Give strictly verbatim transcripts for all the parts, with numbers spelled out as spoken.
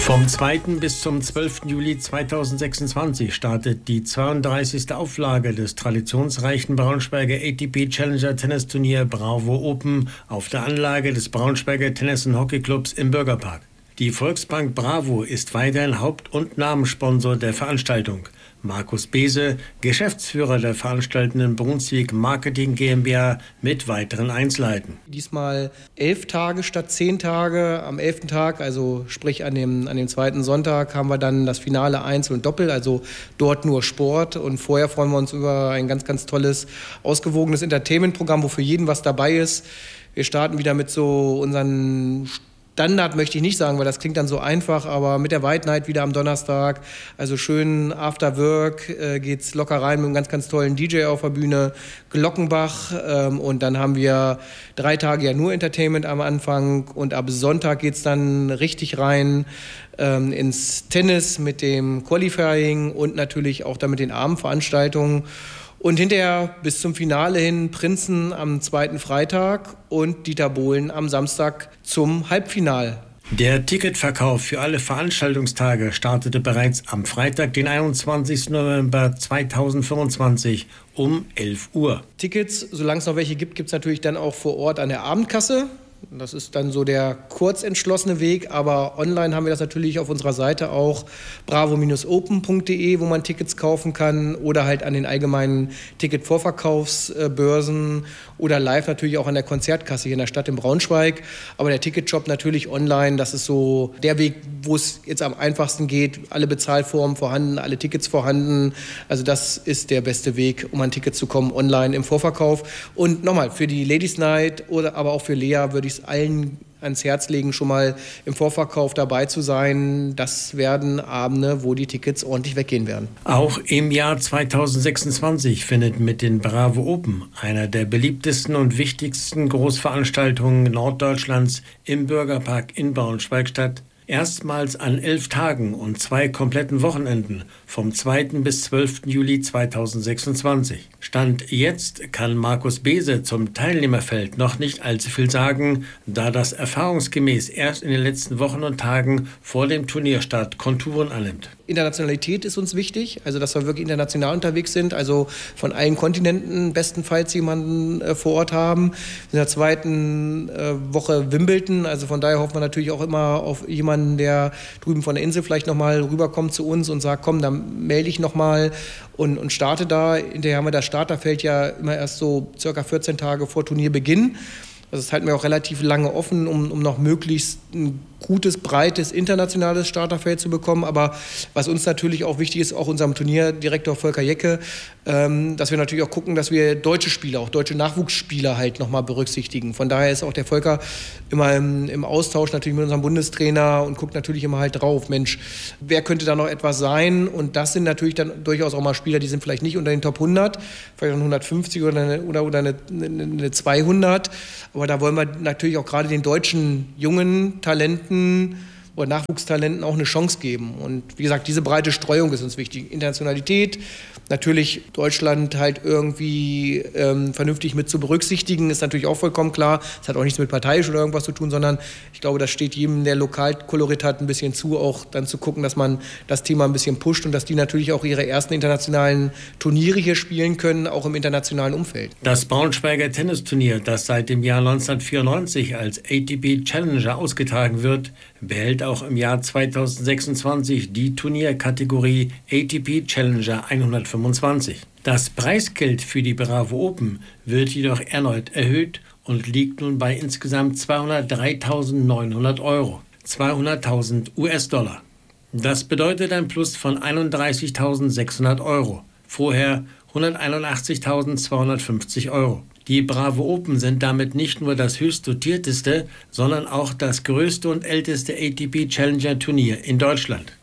Vom zweiten bis zum zwölften Juli zweitausendsechsundzwanzig startet die zweiunddreißigste Auflage des traditionsreichen Braunschweiger A T P Challenger Tennisturnier Bravo Open auf der Anlage des Braunschweiger Tennis- und Hockeyclubs im Bürgerpark. Die Volksbank Bravo ist weiterhin Haupt- und Namenssponsor der Veranstaltung. Markus Beese, Geschäftsführer der veranstaltenden Brunswick Marketing GmbH, mit weiteren Einzelheiten. Diesmal elf Tage statt zehn Tage. Am elften Tag, also sprich an dem, an dem zweiten Sonntag, haben wir dann das Finale Einzel und Doppel, also dort nur Sport. Und vorher freuen wir uns über ein ganz, ganz tolles, ausgewogenes Entertainment-Programm, wo für jeden was dabei ist. Wir starten wieder mit so unseren Standard möchte ich nicht sagen, weil das klingt dann so einfach, aber mit der White Night wieder am Donnerstag, also schön After Work, äh, geht's locker rein mit einem ganz, ganz tollen D J auf der Bühne, Glockenbach, ähm, und dann haben wir drei Tage ja nur Entertainment am Anfang und ab Sonntag geht's dann richtig rein ähm, ins Tennis mit dem Qualifying und natürlich auch dann mit den Abendveranstaltungen. Und hinterher bis zum Finale hin Prinzen am zweiten Freitag und Dieter Bohlen am Samstag zum Halbfinal. Der Ticketverkauf für alle Veranstaltungstage startete bereits am Freitag, den einundzwanzigsten November zweitausendfünfundzwanzig um elf Uhr. Tickets, solange es noch welche gibt, gibt es natürlich dann auch vor Ort an der Abendkasse. Das ist dann so der kurz entschlossene Weg, aber online haben wir das natürlich auf unserer Seite auch bravo open punkt de, wo man Tickets kaufen kann oder halt an den allgemeinen Ticketvorverkaufsbörsen oder live natürlich auch an der Konzertkasse hier in der Stadt in Braunschweig. Aber der Ticketshop natürlich online, das ist so der Weg, wo es jetzt am einfachsten geht. Alle Bezahlformen vorhanden, alle Tickets vorhanden. Also das ist der beste Weg, um an Tickets zu kommen, online im Vorverkauf. Und nochmal, für die Ladies Night oder aber auch für Lea würde ich es allen ans Herz legen, schon mal im Vorverkauf dabei zu sein. Das werden Abende, wo die Tickets ordentlich weggehen werden. Auch im Jahr zweitausendsechsundzwanzig findet mit den Bravo Open, einer der beliebtesten und wichtigsten Großveranstaltungen Norddeutschlands, im Bürgerpark in Braunschweig statt. Erstmals an elf Tagen und zwei kompletten Wochenenden vom zweiten bis zwölften Juli zweitausendsechsundzwanzig. Stand jetzt kann Markus Beese zum Teilnehmerfeld noch nicht allzu viel sagen, da das erfahrungsgemäß erst in den letzten Wochen und Tagen vor dem Turnierstart Konturen annimmt. Internationalität ist uns wichtig, also dass wir wirklich international unterwegs sind, also von allen Kontinenten bestenfalls jemanden äh, vor Ort haben. In der zweiten äh, Woche Wimbledon, also von daher hoffen wir natürlich auch immer auf jemanden, der drüben von der Insel vielleicht nochmal rüberkommt zu uns und sagt, komm, dann melde ich nochmal und, und starte da. Hinterher haben wir das Starterfeld ja immer erst so circa vierzehn Tage vor Turnierbeginn. Also das halten wir auch relativ lange offen, um, um noch möglichst ein gutes, breites, internationales Starterfeld zu bekommen. Aber was uns natürlich auch wichtig ist, auch unserem Turnierdirektor Volker Jecke, ähm, dass wir natürlich auch gucken, dass wir deutsche Spieler, auch deutsche Nachwuchsspieler halt nochmal berücksichtigen. Von daher ist auch der Volker immer im, im Austausch natürlich mit unserem Bundestrainer und guckt natürlich immer halt drauf, Mensch, wer könnte da noch etwas sein? Und das sind natürlich dann durchaus auch mal Spieler, die sind vielleicht nicht unter den Top hundert, vielleicht eine hundertfünfzig oder eine, oder, oder eine, eine zweihundert. Aber da wollen wir natürlich auch gerade den deutschen jungen Talenten oder Nachwuchstalenten auch eine Chance geben. Und wie gesagt, diese breite Streuung ist uns wichtig. Internationalität, natürlich Deutschland halt irgendwie ähm, vernünftig mit zu berücksichtigen, ist natürlich auch vollkommen klar. Das hat auch nichts mit parteiisch oder irgendwas zu tun, sondern ich glaube, das steht jedem, der Lokalkolorit hat, ein bisschen zu, auch dann zu gucken, dass man das Thema ein bisschen pusht und dass die natürlich auch ihre ersten internationalen Turniere hier spielen können, auch im internationalen Umfeld. Das Braunschweiger Tennisturnier, das seit dem Jahr neunzehnhundertvierundneunzig als A T P Challenger ausgetragen wird, behält auch im Jahr zweitausendsechsundzwanzig die Turnierkategorie A T P Challenger hundertfünfundzwanzig. Das Preisgeld für die Bravo Open wird jedoch erneut erhöht und liegt nun bei insgesamt zweihundertdreitausendneunhundert Euro, zweihunderttausend U S-Dollar. Das bedeutet ein Plus von einunddreißigtausendsechshundert Euro, vorher hunderteinundachtzigtausendzweihundertfünfzig Euro. Die Bravo Open sind damit nicht nur das höchst dotierteste, sondern auch das größte und älteste A T P Challenger Turnier in Deutschland.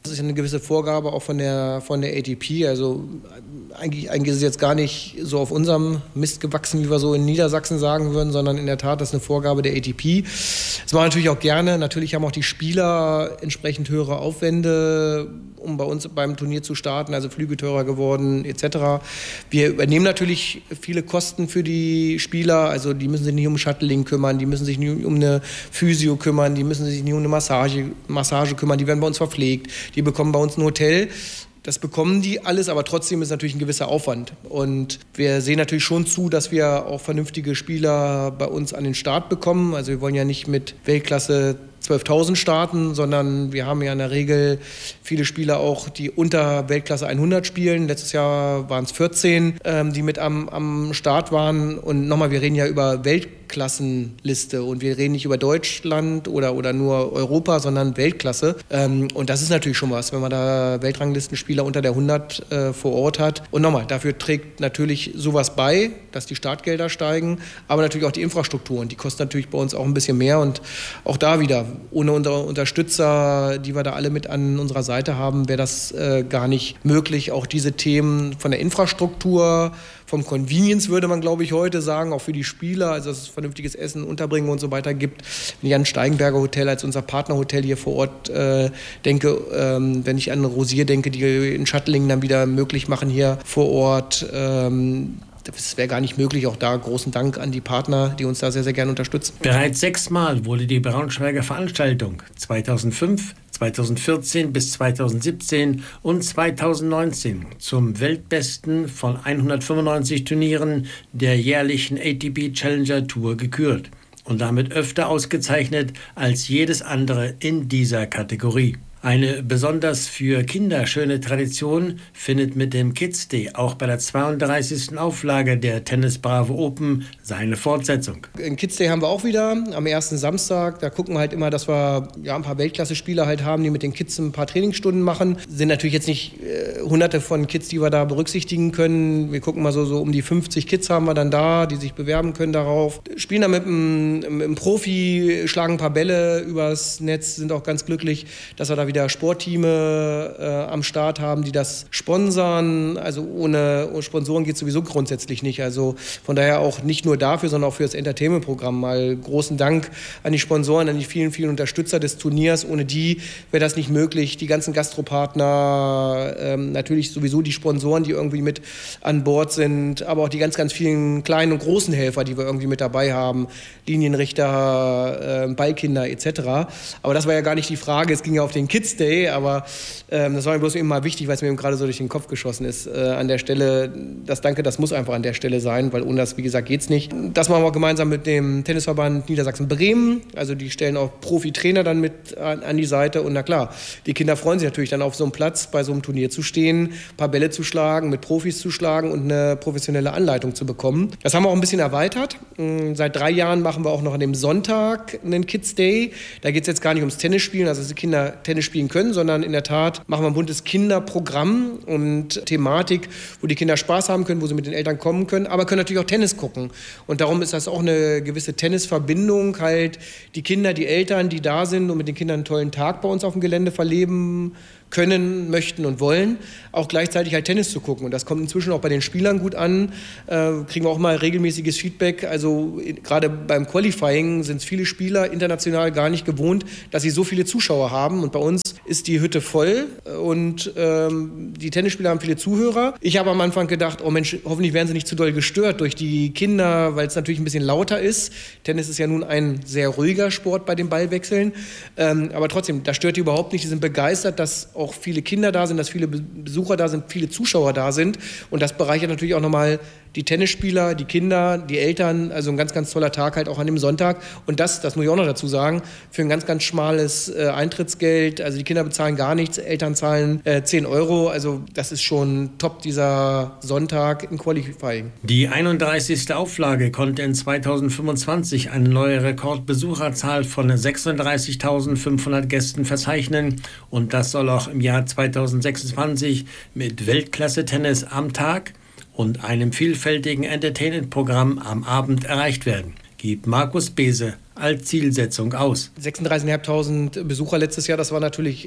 Das ist eine gewisse Vorgabe auch von der, von der A T P. Also eigentlich, eigentlich ist es jetzt gar nicht so auf unserem Mist gewachsen, wie wir so in Niedersachsen sagen würden, sondern in der Tat, das ist eine Vorgabe der A T P. Das machen wir natürlich auch gerne. Natürlich haben auch die Spieler entsprechend höhere Aufwände, um bei uns beim Turnier zu starten, also Flüge teurer geworden et cetera. Wir übernehmen natürlich viele Kosten für die Spieler, also die müssen sich nicht um Shuttling kümmern, die müssen sich nicht um eine Physio kümmern, die müssen sich nicht um eine Massage, Massage kümmern, die werden bei uns verpflegt, die bekommen bei uns ein Hotel. Das bekommen die alles, aber trotzdem ist natürlich ein gewisser Aufwand. Und wir sehen natürlich schon zu, dass wir auch vernünftige Spieler bei uns an den Start bekommen. Also wir wollen ja nicht mit Weltklasse zwölftausend starten, sondern wir haben ja in der Regel viele Spieler auch, die unter Weltklasse hundert spielen. Letztes Jahr waren es vierzehn, ähm, die mit am, am Start waren. Und nochmal, wir reden ja über Weltklassenliste und wir reden nicht über Deutschland oder, oder nur Europa, sondern Weltklasse. Ähm, und das ist natürlich schon was, wenn man da Weltranglistenspieler unter der hundert äh, vor Ort hat. Und nochmal, dafür trägt natürlich sowas bei, dass die Startgelder steigen, aber natürlich auch die Infrastruktur. Und die kostet natürlich bei uns auch ein bisschen mehr. Und auch da wieder, ohne unsere Unterstützer, die wir da alle mit an unserer Seite haben, wäre das äh, gar nicht möglich. Auch diese Themen von der Infrastruktur, vom Convenience würde man, glaube ich, heute sagen, auch für die Spieler, also dass es vernünftiges Essen, Unterbringen und so weiter gibt. Wenn ich an Steigenberger Hotel als unser Partnerhotel hier vor Ort äh, denke, ähm, wenn ich an Rosier denke, die ein Shuttling dann wieder möglich machen hier vor Ort, ähm, das wäre gar nicht möglich. Auch da großen Dank an die Partner, die uns da sehr, sehr gerne unterstützen. Bereits sechsmal wurde die Braunschweiger Veranstaltung zweitausendfünf, zweitausendvierzehn bis zweitausendsiebzehn und zweitausendneunzehn zum Weltbesten von hundertfünfundneunzig Turnieren der jährlichen A T P Challenger Tour gekürt und damit öfter ausgezeichnet als jedes andere in dieser Kategorie. Eine besonders für Kinder schöne Tradition findet mit dem Kids Day auch bei der zweiunddreißigsten Auflage der Tennis Bravo Open seine Fortsetzung. Ein Kids Day haben wir auch wieder am ersten Samstag. Da gucken wir halt immer, dass wir ja, ein paar Weltklasse-Spieler halt haben, die mit den Kids ein paar Trainingsstunden machen. Sind natürlich jetzt nicht äh, hunderte von Kids, die wir da berücksichtigen können. Wir gucken mal so, so um die fünfzig Kids haben wir dann da, die sich bewerben können darauf. Spielen da mit einem, mit einem Profi, schlagen ein paar Bälle übers Netz, sind auch ganz glücklich, dass wir da wieder Sportteame äh, am Start haben, die das sponsern. Also ohne, ohne Sponsoren geht es sowieso grundsätzlich nicht. Also von daher auch nicht nur dafür, sondern auch für das Entertainment-Programm. Mal großen Dank an die Sponsoren, an die vielen, vielen Unterstützer des Turniers. Ohne die wäre das nicht möglich. Die ganzen Gastropartner, ähm, natürlich sowieso die Sponsoren, die irgendwie mit an Bord sind, aber auch die ganz, ganz vielen kleinen und großen Helfer, die wir irgendwie mit dabei haben. Linienrichter, äh, Ballkinder et cetera. Aber das war ja gar nicht die Frage. Es ging ja auf den Kids Day, aber ähm, das war mir bloß eben mal wichtig, weil es mir eben gerade so durch den Kopf geschossen ist. Äh, an der Stelle, das Danke, das muss einfach an der Stelle sein, weil ohne das, wie gesagt, geht's nicht. Das machen wir gemeinsam mit dem Tennisverband Niedersachsen-Bremen. Also die stellen auch Profi-Trainer dann mit an, an die Seite. Und na klar, die Kinder freuen sich natürlich dann auf so einem Platz, bei so einem Turnier zu stehen, ein paar Bälle zu schlagen, mit Profis zu schlagen und eine professionelle Anleitung zu bekommen. Das haben wir auch ein bisschen erweitert. Seit drei Jahren machen wir auch noch an dem Sonntag einen Kids Day. Da geht es jetzt gar nicht ums Tennisspielen, also dass die Kinder Tennis spielen können, sondern in der Tat machen wir ein buntes Kinderprogramm und Thematik, wo die Kinder Spaß haben können, wo sie mit den Eltern kommen können, aber können natürlich auch Tennis gucken. Und darum ist das auch eine gewisse Tennisverbindung, halt die Kinder, die Eltern, die da sind und mit den Kindern einen tollen Tag bei uns auf dem Gelände verleben können, möchten und wollen, auch gleichzeitig halt Tennis zu gucken. Und das kommt inzwischen auch bei den Spielern gut an. Äh, kriegen wir auch mal regelmäßiges Feedback. Also gerade beim Qualifying sind es viele Spieler international gar nicht gewohnt, dass sie so viele Zuschauer haben. Und bei uns ist die Hütte voll und ähm, die Tennisspieler haben viele Zuhörer. Ich habe am Anfang gedacht, oh Mensch, hoffentlich werden sie nicht zu doll gestört durch die Kinder, weil es natürlich ein bisschen lauter ist. Tennis ist ja nun ein sehr ruhiger Sport bei den Ballwechseln. Ähm, aber trotzdem, das stört die überhaupt nicht. Die sind begeistert, dass auch viele Kinder da sind, dass viele Besucher da sind, viele Zuschauer da sind. Und das bereichert natürlich auch nochmal die Tennisspieler, die Kinder, die Eltern. Also ein ganz, ganz toller Tag halt auch an dem Sonntag. Und das, das muss ich auch noch dazu sagen, für ein ganz, ganz schmales äh, Eintrittsgeld. Also die Kinder bezahlen gar nichts, Eltern zahlen äh, zehn Euro. Also das ist schon top, dieser Sonntag im Qualifying. Die einunddreißigste Auflage konnte in zweitausendfünfundzwanzig eine neue Rekordbesucherzahl von sechsunddreißigtausendfünfhundert Gästen verzeichnen. Und das soll auch im Jahr zweitausendsechsundzwanzig mit Weltklasse-Tennis am Tag und einem vielfältigen Entertainment-Programm am Abend erreicht werden, gibt Markus Bese als Zielsetzung aus. sechsunddreißigtausendfünfhundert Besucher letztes Jahr, das war natürlich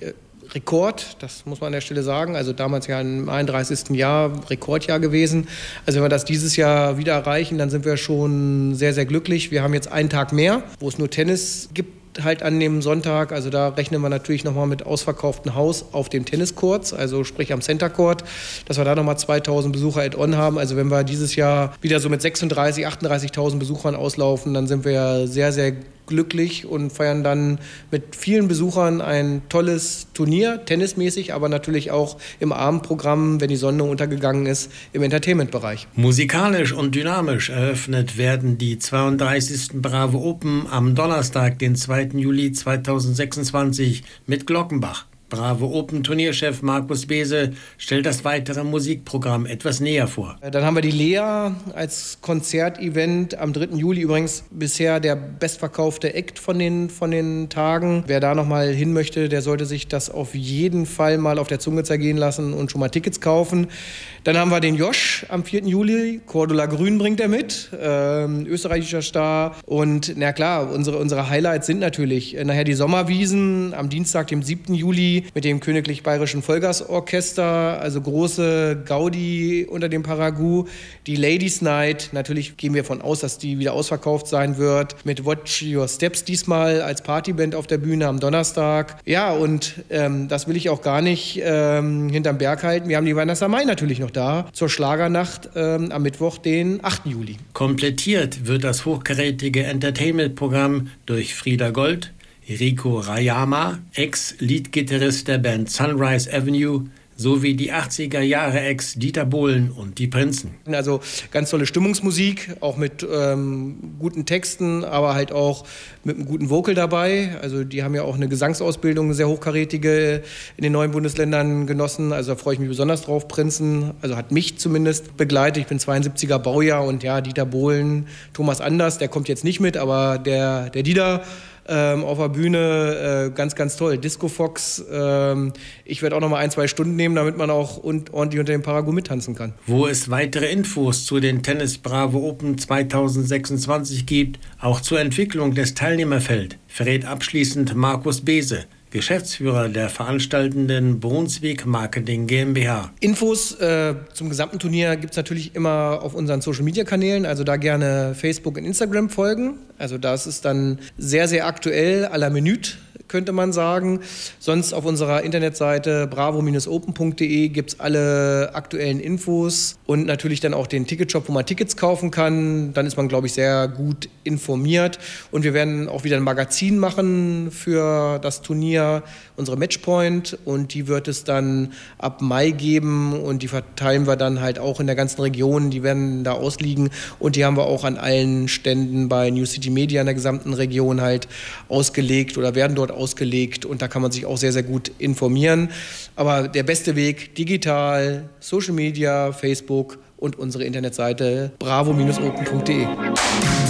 Rekord, das muss man an der Stelle sagen. Also damals ja im einunddreißigsten Jahr Rekordjahr gewesen. Also wenn wir das dieses Jahr wieder erreichen, dann sind wir schon sehr, sehr glücklich. Wir haben jetzt einen Tag mehr, wo es nur Tennis gibt. Halt an dem Sonntag, also da rechnen wir natürlich nochmal mit ausverkauftem Haus auf dem Tenniscourt, also sprich am Center Court, dass wir da nochmal zweitausend Besucher add-on haben. Also wenn wir dieses Jahr wieder so mit sechsunddreißigtausend, achtunddreißigtausend Besuchern auslaufen, dann sind wir sehr, sehr glücklich und feiern dann mit vielen Besuchern ein tolles Turnier, tennismäßig, aber natürlich auch im Abendprogramm, wenn die Sonne untergegangen ist, im Entertainment-Bereich. Musikalisch und dynamisch eröffnet werden die zweiunddreißigsten Bravo Open am Donnerstag, den zweiten Juli zweitausendsechsundzwanzig mit Glockenbach. Bravo Open Turnierchef Markus Bese stellt das weitere Musikprogramm etwas näher vor. Dann haben wir die Lea als Konzertevent am dritten Juli. Übrigens bisher der bestverkaufte Act von den, von den Tagen. Wer da noch mal hin möchte, der sollte sich das auf jeden Fall mal auf der Zunge zergehen lassen und schon mal Tickets kaufen. Dann haben wir den Josh am vierten Juli. Cordula Grün bringt er mit, ähm, österreichischer Star. Und na klar, unsere, unsere Highlights sind natürlich äh, nachher die Sommerwiesen am Dienstag, dem siebten Juli. Mit dem Königlich Bayerischen Vollgasorchester, also große Gaudi unter dem Paragu. Die Ladies Night, natürlich gehen wir davon aus, dass die wieder ausverkauft sein wird. Mit Watch Your Steps diesmal als Partyband auf der Bühne am Donnerstag. Ja, und ähm, das will ich auch gar nicht ähm, hinterm Berg halten. Wir haben die Vanessa Mai natürlich noch da zur Schlagernacht ähm, am Mittwoch, den achten Juli. Komplettiert wird das hochkarätige Entertainment-Programm durch Frieda Gold, Rico Rayama, Ex-Leadgitarrist der Band Sunrise Avenue, sowie die achtziger-Jahre-Ex Dieter Bohlen und die Prinzen. Also ganz tolle Stimmungsmusik, auch mit ähm, guten Texten, aber halt auch mit einem guten Vocal dabei. Also die haben ja auch eine Gesangsausbildung, eine sehr hochkarätige in den neuen Bundesländern genossen. Also da freue ich mich besonders drauf. Prinzen, also hat mich zumindest begleitet. Ich bin zweiundsiebziger Baujahr und ja, Dieter Bohlen, Thomas Anders, der kommt jetzt nicht mit, aber der, der Dieter Ähm, auf der Bühne, äh, ganz, ganz toll. Disco Fox, ähm, ich werde auch noch mal ein, zwei Stunden nehmen, damit man auch und, ordentlich unter dem Paragu mittanzen kann. Wo es weitere Infos zu den Tennis Bravo Open zweitausendsechsundzwanzig gibt, auch zur Entwicklung des Teilnehmerfelds, verrät abschließend Markus Bese, Geschäftsführer der veranstaltenden Brunswick Marketing GmbH. Infos äh, zum gesamten Turnier gibt es natürlich immer auf unseren Social-Media-Kanälen, also da gerne Facebook und Instagram folgen. Also das ist dann sehr, sehr aktuell, à la minute, könnte man sagen. Sonst auf unserer Internetseite bravo open punkt de gibt es alle aktuellen Infos und natürlich dann auch den Ticketshop, wo man Tickets kaufen kann. Dann ist man, glaube ich, sehr gut informiert. Und wir werden auch wieder ein Magazin machen für das Turnier, unsere Matchpoint. Und die wird es dann ab Mai geben und die verteilen wir dann halt auch in der ganzen Region. Die werden da ausliegen und die haben wir auch an allen Ständen bei New City Media in der gesamten Region halt ausgelegt oder werden dort ausgelegt und da kann man sich auch sehr, sehr gut informieren. Aber der beste Weg digital, Social Media, Facebook und unsere Internetseite bravo open punkt de.